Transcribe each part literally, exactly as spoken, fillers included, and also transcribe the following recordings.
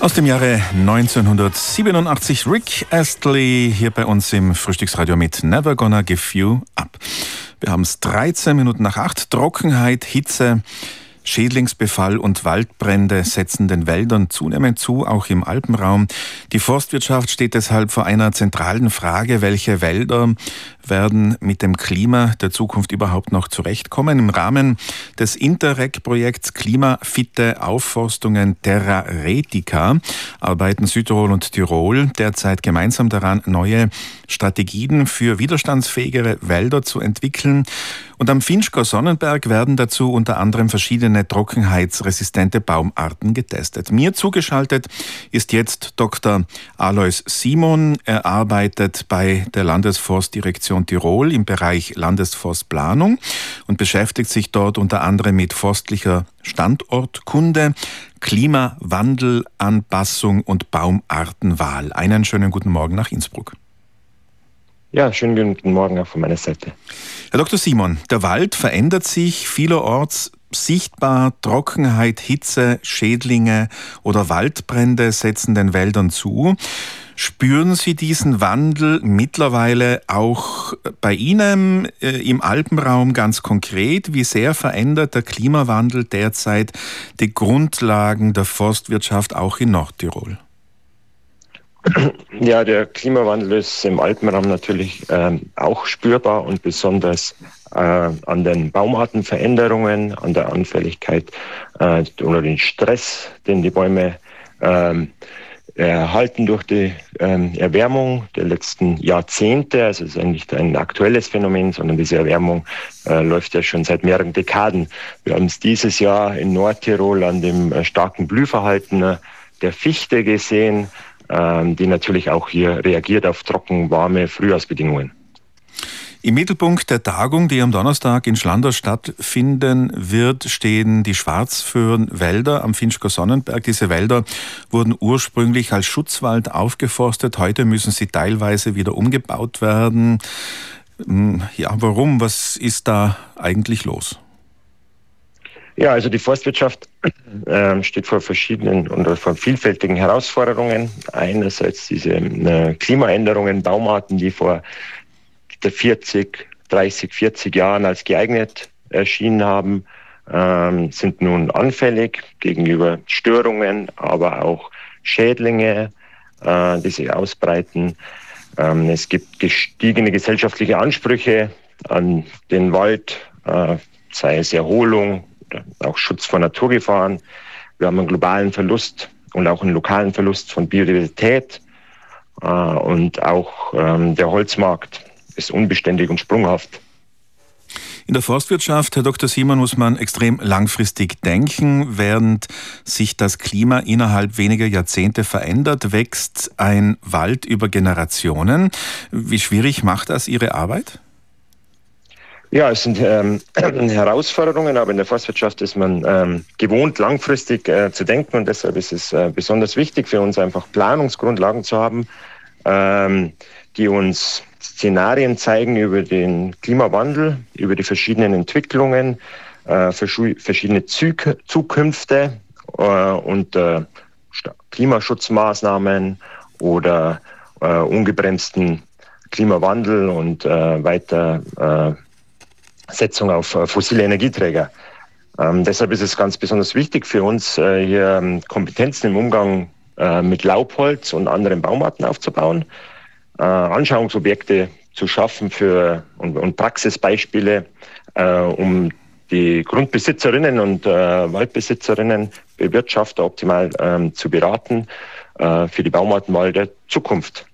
Aus dem Jahre neunzehnhundertsiebenundachtzig, Rick Astley hier bei uns im Frühstücksradio mit Never Gonna Give You Up. Wir haben es dreizehn Minuten nach acht. Trockenheit, Hitze, Schädlingsbefall und Waldbrände setzen den Wäldern zunehmend zu, auch im Alpenraum. Die Forstwirtschaft steht deshalb vor einer zentralen Frage: Welche Wälder werden mit dem Klima der Zukunft überhaupt noch zurechtkommen? Im Rahmen des Interreg-Projekts Klimafitte Aufforstungen Terra Retica arbeiten Südtirol und Tirol derzeit gemeinsam daran, neue Strategien für widerstandsfähigere Wälder zu entwickeln. Und am Finchgau Sonnenberg werden dazu unter anderem verschiedene trockenheitsresistente Baumarten getestet. Mir zugeschaltet ist jetzt Doktor Alois Simon. Er arbeitet bei der Landesforstdirektion Tirol im Bereich Landesforstplanung und beschäftigt sich dort unter anderem mit forstlicher Standortkunde, Klimawandelanpassung und Baumartenwahl. Einen schönen guten Morgen nach Innsbruck. Ja, schönen guten Morgen auch von meiner Seite. Herr Doktor Simon, der Wald verändert sich vielerorts sichtbar. Trockenheit, Hitze, Schädlinge oder Waldbrände setzen den Wäldern zu. Spüren Sie diesen Wandel mittlerweile auch bei Ihnen äh, im Alpenraum ganz konkret? Wie sehr verändert der Klimawandel derzeit die Grundlagen der Forstwirtschaft auch in Nordtirol? Ja, der Klimawandel ist im Alpenraum natürlich ähm, auch spürbar und besonders äh, an den Baumartenveränderungen, an der Anfälligkeit äh, oder den Stress, den die Bäume ähm, erhalten durch die ähm, Erwärmung der letzten Jahrzehnte. Also es ist eigentlich ein aktuelles Phänomen, sondern diese Erwärmung äh, läuft ja schon seit mehreren Dekaden. Wir haben es dieses Jahr in Nordtirol an dem äh, starken Blühverhalten äh, der Fichte gesehen, die natürlich auch hier reagiert auf trocken, warme Frühjahrsbedingungen. Im Mittelpunkt der Tagung, die am Donnerstag in Schlandau stattfinden wird, stehen die Schwarzföhrenwälder am Finchgau Sonnenberg. Diese Wälder wurden ursprünglich als Schutzwald aufgeforstet. Heute müssen sie teilweise wieder umgebaut werden. Ja, warum? Was ist da eigentlich los? Ja, also die Forstwirtschaft äh, steht vor verschiedenen und vor vielfältigen Herausforderungen. Einerseits diese äh, Klimaänderungen, Baumarten, die vor vierzig, dreißig, vierzig Jahren als geeignet erschienen haben, ähm, sind nun anfällig gegenüber Störungen, aber auch Schädlinge, äh, die sich ausbreiten. Ähm, es gibt gestiegene gesellschaftliche Ansprüche an den Wald, äh, sei es Erholung, auch Schutz vor Naturgefahren. Wir haben einen globalen Verlust und auch einen lokalen Verlust von Biodiversität. Äh, und auch ähm, der Holzmarkt ist unbeständig und sprunghaft. In der Forstwirtschaft, Herr Doktor Simon, muss man extrem langfristig denken. Während sich das Klima innerhalb weniger Jahrzehnte verändert, wächst ein Wald über Generationen. Wie schwierig macht das Ihre Arbeit? Ja, es sind ähm, Herausforderungen, aber in der Forstwirtschaft ist man ähm, gewohnt, langfristig äh, zu denken, und deshalb ist es äh, besonders wichtig für uns, einfach Planungsgrundlagen zu haben, ähm, die uns Szenarien zeigen über den Klimawandel, über die verschiedenen Entwicklungen, äh, verschiedene Zug Zukünfte äh, und äh, Klimaschutzmaßnahmen oder äh, ungebremsten Klimawandel und äh, weiter äh, Setzung auf äh, fossile Energieträger. Ähm, deshalb ist es ganz besonders wichtig für uns, äh, hier ähm, Kompetenzen im Umgang äh, mit Laubholz und anderen Baumarten aufzubauen, äh, Anschauungsobjekte zu schaffen für und, und Praxisbeispiele, äh, um die Grundbesitzerinnen und äh, Waldbesitzerinnen, Bewirtschafter optimal äh, zu beraten äh, für die Baumartenwahl der Zukunft.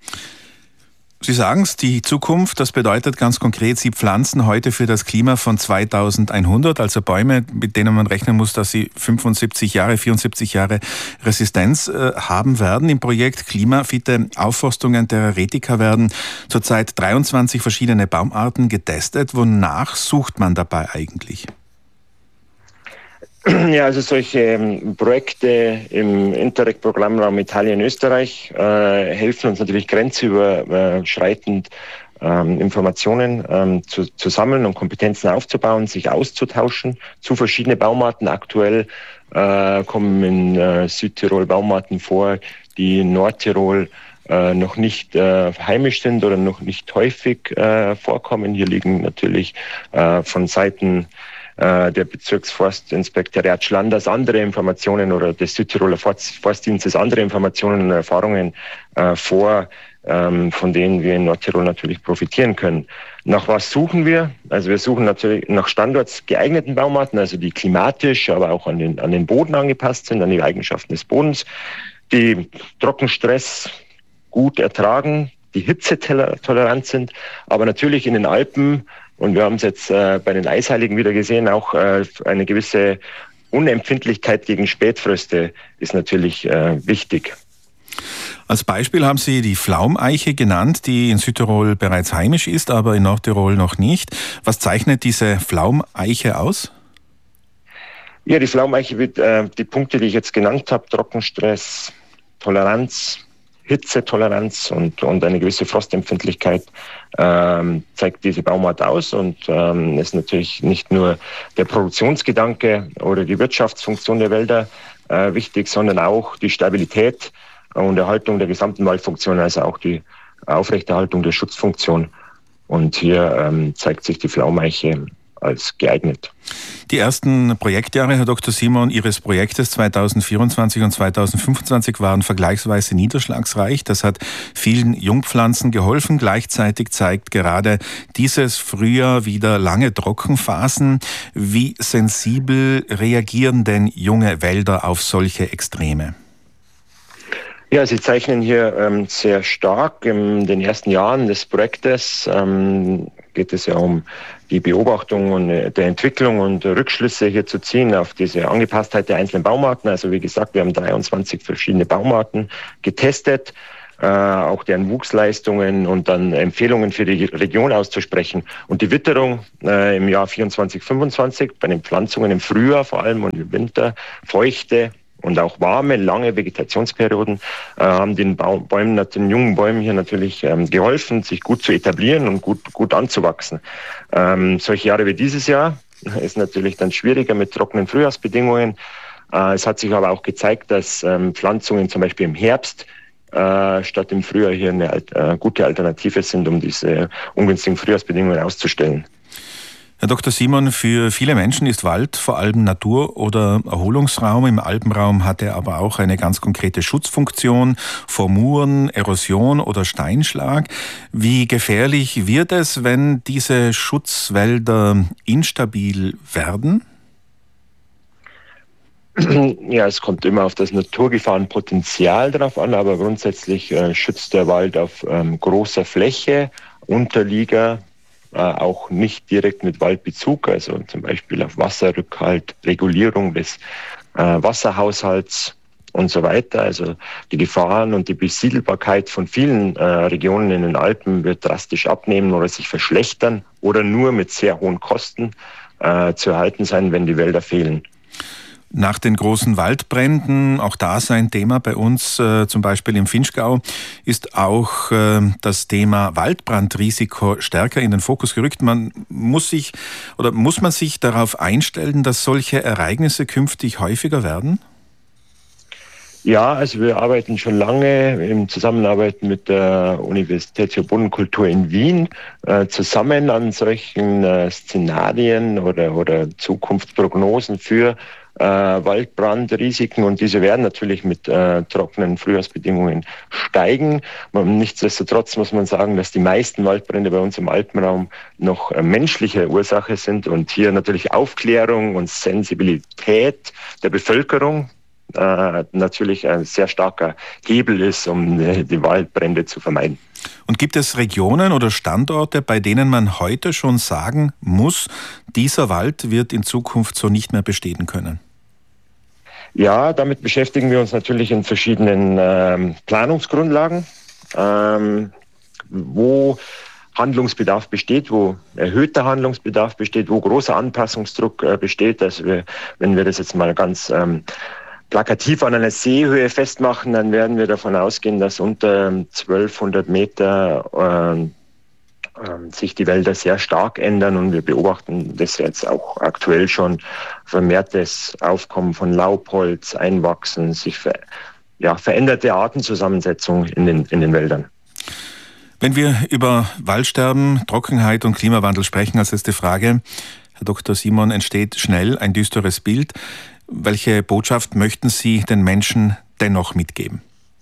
Sie sagen es, die Zukunft, das bedeutet ganz konkret, Sie pflanzen heute für das Klima von zweitausendeinhundert, also Bäume, mit denen man rechnen muss, dass sie fünfundsiebzig Jahre, vierundsiebzig Jahre Resistenz äh, haben werden. Im Projekt Klimafitte Aufforstungen Terra Retica werden zurzeit dreiundzwanzig verschiedene Baumarten getestet. Wonach sucht man dabei eigentlich? Ja, also solche ähm, Projekte im Interreg-Programmraum Italien, Österreich äh, helfen uns natürlich grenzüberschreitend ähm, Informationen ähm, zu, zu sammeln und Kompetenzen aufzubauen, sich auszutauschen zu verschiedenen Baumarten. Aktuell äh, kommen in äh, Südtirol Baumarten vor, die in Nordtirol äh, noch nicht äh, heimisch sind oder noch nicht häufig äh, vorkommen. Hier liegen natürlich äh, von Seiten äh, der Bezirksforstinspektoriat Schlanders andere Informationen oder des Südtiroler Forst, Forstdienstes andere Informationen und Erfahrungen äh, vor, ähm, von denen wir in Nordtirol natürlich profitieren können. Nach was suchen wir? Also wir suchen natürlich nach standortsgeeigneten Baumarten, also die klimatisch, aber auch an den, an den Boden angepasst sind, an die Eigenschaften des Bodens, die Trockenstress gut ertragen, die Hitze tolerant sind, aber natürlich in den Alpen, und wir haben es jetzt äh, bei den Eisheiligen wieder gesehen, auch äh, eine gewisse Unempfindlichkeit gegen Spätfröste ist natürlich äh, wichtig. Als Beispiel haben Sie die Pflaumeiche genannt, die in Südtirol bereits heimisch ist, aber in Nordtirol noch nicht. Was zeichnet diese Pflaumeiche aus? Ja, die Pflaumeiche wird äh, die Punkte, die ich jetzt genannt habe, Trockenstress, Toleranz, Hitzetoleranz und, und eine gewisse Frostempfindlichkeit ähm, zeigt diese Baumart aus, und ähm, ist natürlich nicht nur der Produktionsgedanke oder die Wirtschaftsfunktion der Wälder äh, wichtig, sondern auch die Stabilität und Erhaltung der gesamten Waldfunktion, also auch die Aufrechterhaltung der Schutzfunktion. Und hier ähm, zeigt sich die Pflaumeiche als geeignet. Die ersten Projektjahre, Herr Doktor Simon, Ihres Projektes zweitausendvierundzwanzig und zweitausendfünfundzwanzig waren vergleichsweise niederschlagsreich. Das hat vielen Jungpflanzen geholfen. Gleichzeitig zeigt gerade dieses Frühjahr wieder lange Trockenphasen. Wie sensibel reagieren denn junge Wälder auf solche Extreme? Ja, Sie zeichnen hier ähm, sehr stark. In den ersten Jahren des Projektes ähm, geht es ja um die Beobachtung und äh, der Entwicklung und Rückschlüsse hier zu ziehen auf diese Angepasstheit der einzelnen Baumarten. Also wie gesagt, wir haben dreiundzwanzig verschiedene Baumarten getestet, äh, auch deren Wuchsleistungen und dann Empfehlungen für die Region auszusprechen. Und die Witterung äh, im Jahr vierundzwanzig, fünfundzwanzig, bei den Pflanzungen im Frühjahr vor allem und im Winter, feuchte und auch warme, lange Vegetationsperioden äh, haben den Baum, Bäumen, den jungen Bäumen hier natürlich ähm, geholfen, sich gut zu etablieren und gut, gut anzuwachsen. Ähm, solche Jahre wie dieses Jahr ist natürlich dann schwieriger mit trockenen Frühjahrsbedingungen. Äh, es hat sich aber auch gezeigt, dass ähm, Pflanzungen zum Beispiel im Herbst äh, statt im Frühjahr hier eine äh, gute Alternative sind, um diese ungünstigen Frühjahrsbedingungen auszustellen. Herr Doktor Simon, für viele Menschen ist Wald vor allem Natur- oder Erholungsraum. Im Alpenraum hat er aber auch eine ganz konkrete Schutzfunktion vor Muren, Erosion oder Steinschlag. Wie gefährlich wird es, wenn diese Schutzwälder instabil werden? Ja, es kommt immer auf das Naturgefahrenpotenzial drauf an, aber grundsätzlich äh, schützt der Wald auf ähm, großer Fläche, Unterlieger, Äh, auch nicht direkt mit Waldbezug, also zum Beispiel auf Wasserrückhalt, Regulierung des äh, Wasserhaushalts und so weiter. Also die Gefahren und die Besiedelbarkeit von vielen äh, Regionen in den Alpen wird drastisch abnehmen oder sich verschlechtern oder nur mit sehr hohen Kosten äh, zu erhalten sein, wenn die Wälder fehlen. Nach den großen Waldbränden, auch da sein Thema bei uns, äh, zum Beispiel im Vinschgau, ist auch äh, das Thema Waldbrandrisiko stärker in den Fokus gerückt. Man muss sich oder muss man sich darauf einstellen, dass solche Ereignisse künftig häufiger werden? Ja, also wir arbeiten schon lange in Zusammenarbeit mit der Universität für Bodenkultur in Wien äh, zusammen an solchen äh, Szenarien oder, oder Zukunftsprognosen für äh, Waldbrandrisiken, und diese werden natürlich mit äh, trockenen Frühjahrsbedingungen steigen. Nichtsdestotrotz muss man sagen, dass die meisten Waldbrände bei uns im Alpenraum noch äh, menschliche Ursache sind und hier natürlich Aufklärung und Sensibilität der Bevölkerung Äh, natürlich ein sehr starker Hebel ist, um äh, die Waldbrände zu vermeiden. Und gibt es Regionen oder Standorte, bei denen man heute schon sagen muss, dieser Wald wird in Zukunft so nicht mehr bestehen können? Ja, damit beschäftigen wir uns natürlich in verschiedenen ähm, Planungsgrundlagen, ähm, wo Handlungsbedarf besteht, wo erhöhter Handlungsbedarf besteht, wo großer Anpassungsdruck äh, besteht. Also wir, wenn wir das jetzt mal ganz ähm, plakativ an einer Seehöhe festmachen, dann werden wir davon ausgehen, dass unter zwölfhundert Meter äh, ähm, sich die Wälder sehr stark ändern und wir beobachten das jetzt auch aktuell schon, vermehrtes Aufkommen von Laubholz, Einwachsen, sich ver- ja, veränderte Artenzusammensetzung in den, in den Wäldern. Wenn wir über Waldsterben, Trockenheit und Klimawandel sprechen, als letzte Frage, Herr Doktor Simon, entsteht schnell ein düsteres Bild. Welche Botschaft möchten Sie den Menschen dennoch mitgeben?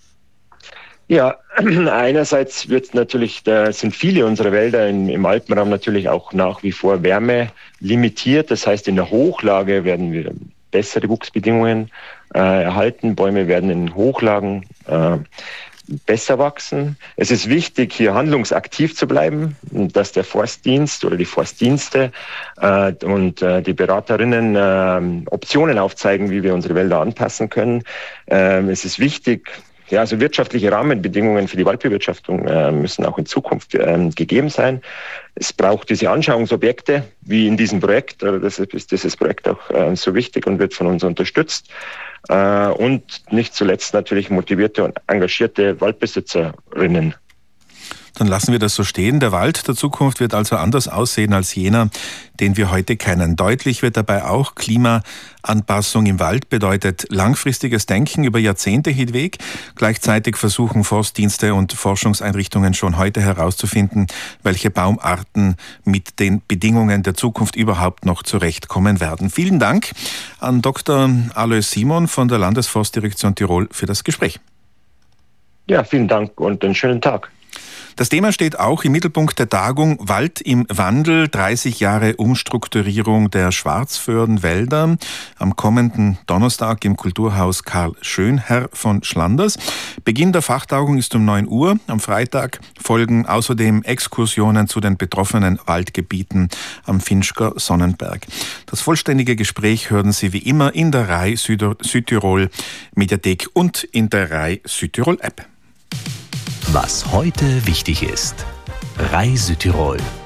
Ja, einerseits wird natürlich, da sind viele unserer Wälder im, im Alpenraum natürlich auch nach wie vor Wärme limitiert. Das heißt, in der Hochlage werden wir bessere Wuchsbedingungen äh, erhalten. Bäume werden in Hochlagen äh, besser wachsen. Es ist wichtig, hier handlungsaktiv zu bleiben, dass der Forstdienst oder die Forstdienste äh, und äh, die Beraterinnen äh, Optionen aufzeigen, wie wir unsere Wälder anpassen können. Äh, es ist wichtig, ja, also wirtschaftliche Rahmenbedingungen für die Waldbewirtschaftung äh, müssen auch in Zukunft äh, gegeben sein. Es braucht diese Anschauungsobjekte, wie in diesem Projekt. Also das ist dieses Projekt auch äh, so wichtig und wird von uns unterstützt. Äh, und nicht zuletzt natürlich motivierte und engagierte Waldbesitzerinnen. Dann lassen wir das so stehen. Der Wald der Zukunft wird also anders aussehen als jener, den wir heute kennen. Deutlich wird dabei auch, Klimaanpassung im Wald bedeutet langfristiges Denken über Jahrzehnte hinweg. Gleichzeitig versuchen Forstdienste und Forschungseinrichtungen schon heute herauszufinden, welche Baumarten mit den Bedingungen der Zukunft überhaupt noch zurechtkommen werden. Vielen Dank an Doktor Alois Simon von der Landesforstdirektion Tirol für das Gespräch. Ja, vielen Dank und einen schönen Tag. Das Thema steht auch im Mittelpunkt der Tagung Wald im Wandel, dreißig Jahre Umstrukturierung der Schwarzföhrenwälder am kommenden Donnerstag im Kulturhaus Karl Schönherr von Schlanders. Beginn der Fachtagung ist um neun Uhr. Am Freitag folgen außerdem Exkursionen zu den betroffenen Waldgebieten am Finchker Sonnenberg. Das vollständige Gespräch hören Sie wie immer in der Rai Südtirol Mediathek und in der Rai Südtirol App. Was heute wichtig ist. Rai Südtirol.